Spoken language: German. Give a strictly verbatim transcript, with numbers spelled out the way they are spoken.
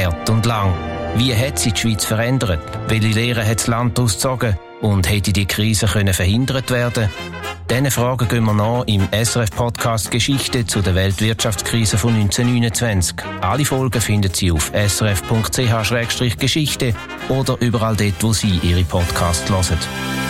hart und lang. Wie hat sich die Schweiz verändert? Welche Lehren hat das Land daraus gezogen? Und hätte die Krise können verhindert werden? Diesen Fragen gehen wir nach im S R F-Podcast Geschichte zu der Weltwirtschaftskrise von neunzehnhundertneunundzwanzig. Alle Folgen finden Sie auf s r f punkt c h slash geschichte oder überall dort, wo Sie Ihre Podcasts hören.